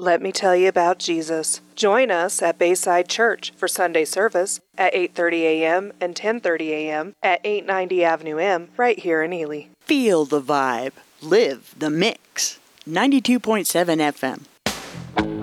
Let me tell you about Jesus. Join us at Bayside Church for Sunday service at 8:30 a.m. and 10:30 a.m. at 890 Avenue M right here in Ely. Feel the vibe. Live the mix. 92.7 FM.